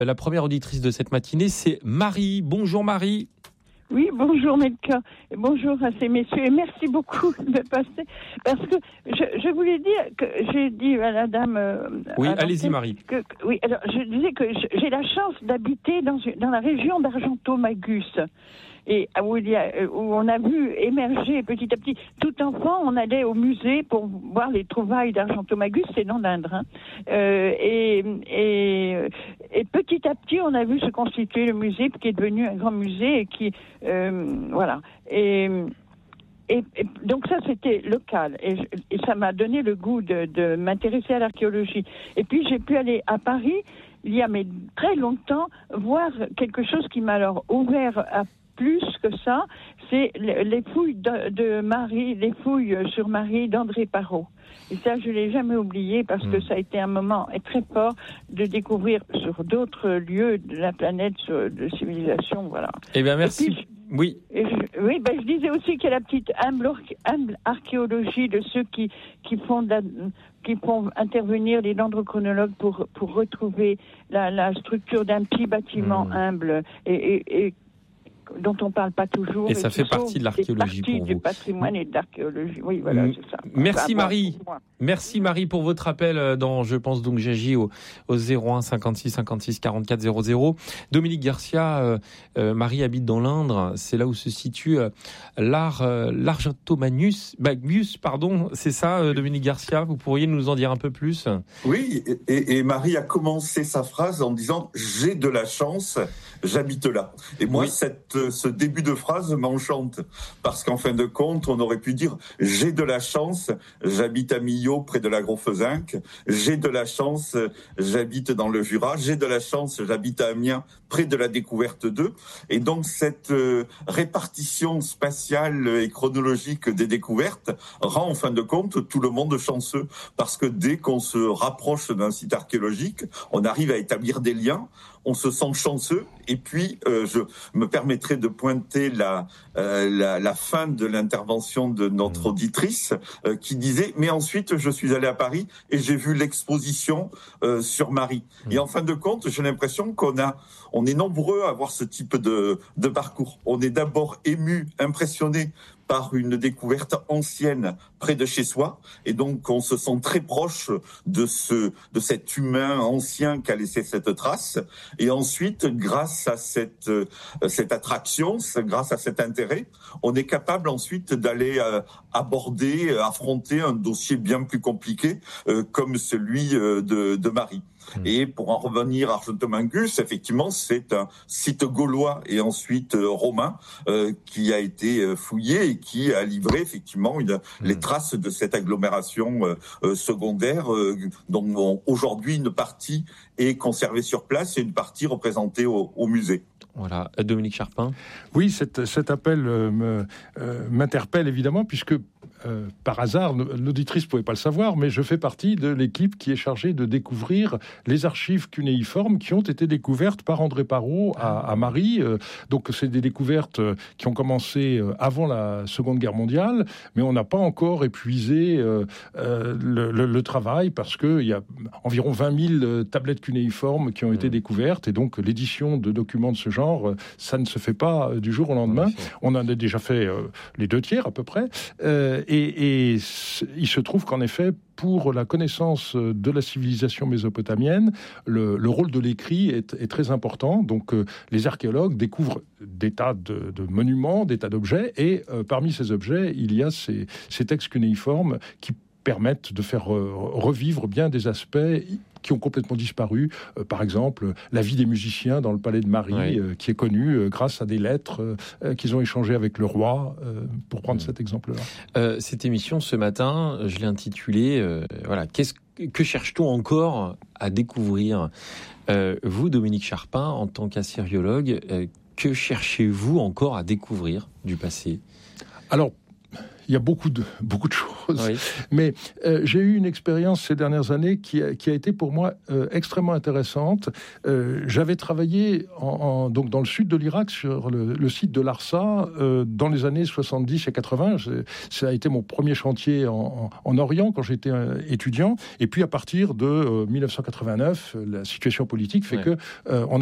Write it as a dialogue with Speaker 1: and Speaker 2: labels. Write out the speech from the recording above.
Speaker 1: La première auditrice de cette matinée, c'est Marie. Bonjour Marie.
Speaker 2: Oui, bonjour Melchior, bonjour à ces messieurs, et merci beaucoup de passer, parce que je voulais dire que j'ai dit à la dame...
Speaker 1: Oui, allez-y Marie.
Speaker 2: Oui, alors je disais que j'ai la chance d'habiter dans la région d'Argentomagus, et où on a vu émerger petit à petit. Tout enfant, on allait au musée pour voir les trouvailles d'Argentomagus, c'est dans l'Indre, hein. Et petit à petit, on a vu se constituer le musée, qui est devenu un grand musée, et qui voilà. Et donc ça, c'était local, et ça m'a donné le goût de m'intéresser à l'archéologie. Et puis j'ai pu aller à Paris il y a très longtemps voir quelque chose qui m'a alors ouvert à plus que ça, c'est les fouilles de Marie, les fouilles sur Marie d'André Parrot. Et ça, je l'ai jamais oublié, parce que ça a été un moment très fort de découvrir sur d'autres lieux de la planète, de civilisation, voilà.
Speaker 1: Eh bien, merci.
Speaker 2: Puis,
Speaker 1: oui.
Speaker 2: Je disais aussi qu'il y a la petite humble archéologie de ceux qui font intervenir les dendrochronologues pour retrouver la structure d'un petit bâtiment humble et dont on ne parle pas toujours.
Speaker 1: Et ça fait partie de l'archéologie pour vous.
Speaker 2: Du patrimoine et de l'archéologie. Oui, voilà, c'est ça.
Speaker 1: Merci Marie. Merci Marie pour votre appel dans Je pense donc j'agis au 01 56 56 44 00. Dominique Garcia, Marie habite dans l'Indre, c'est là où se situe l'Argentomagus, pardon, c'est ça Dominique Garcia, vous pourriez nous en dire un peu plus?
Speaker 3: Oui, et Marie a commencé sa phrase en disant « J'ai de la chance, j'habite là ». Et moi, ce début de phrase m'enchante, parce qu'en fin de compte, on aurait pu dire « J'ai de la chance, j'habite à Millau, près de la Gros-Fezinc. J'ai de la chance, j'habite dans le Jura. J'ai de la chance, j'habite à Amiens, près de la Découverte 2. » Et donc, cette répartition spatiale et chronologique des découvertes rend, en fin de compte, tout le monde chanceux, parce que dès qu'on se rapproche d'un site archéologique, on arrive à établir des liens, on se sent chanceux. Et puis, je me permettrai de pointer la fin de l'intervention de notre auditrice qui disait « Mais ensuite, je suis allé à Paris et j'ai vu l'exposition sur Marie. » Et en fin de compte, j'ai l'impression on est nombreux à avoir ce type de parcours. On est d'abord ému, impressionné par une découverte ancienne près de chez soi, et donc on se sent très proche de cet humain ancien qui a laissé cette trace. Et ensuite, grâce à cette attraction, grâce à cet intérêt, on est capable ensuite d'aller affronter un dossier bien plus compliqué comme celui de Marie. Et pour en revenir à Argentomagus, effectivement, c'est un site gaulois et ensuite romain qui a été fouillé et qui a livré effectivement les traces de cette agglomération secondaire dont aujourd'hui une partie est conservée sur place et une partie représentée au musée.
Speaker 1: Voilà, Dominique Charpin.
Speaker 4: Oui, cet appel m'interpelle évidemment, puisque par hasard, l'auditrice ne pouvait pas le savoir, mais je fais partie de l'équipe qui est chargée de découvrir les archives cunéiformes qui ont été découvertes par André Parrot à Marie. Donc c'est des découvertes qui ont commencé avant la Seconde Guerre mondiale, mais on n'a pas encore épuisé le travail, parce qu'il y a environ 20 000 tablettes cunéiformes qui ont été découvertes, et donc l'édition de documents de ce genre, ça ne se fait pas du jour au lendemain. On en a déjà fait les 2/3 à peu près. Et il se trouve qu'en effet, pour la connaissance de la civilisation mésopotamienne, le rôle de l'écrit est très important. Donc les archéologues découvrent des tas de monuments, des tas d'objets, et parmi ces objets, il y a ces textes cunéiformes qui permettent de faire revivre bien des aspects qui ont complètement disparu. Par exemple, la vie des musiciens dans le palais de Marie, qui est connue grâce à des lettres qu'ils ont échangées avec le roi, pour prendre cet exemple-là.
Speaker 1: Cette émission, ce matin, je l'ai intitulée que cherche-t-on encore à découvrir? Vous, Dominique Charpin, en tant qu'assyriologue, que cherchez-vous encore à découvrir du passé?
Speaker 4: Alors, Il y a beaucoup de choses.
Speaker 1: Oui.
Speaker 4: Mais j'ai eu une expérience ces dernières années qui a été pour moi extrêmement intéressante. J'avais travaillé donc dans le sud de l'Irak, sur le site de l'Arsa, dans les années 70 et 80. Ça a été mon premier chantier en Orient quand j'étais étudiant. Et puis à partir de 1989, la situation politique fait que on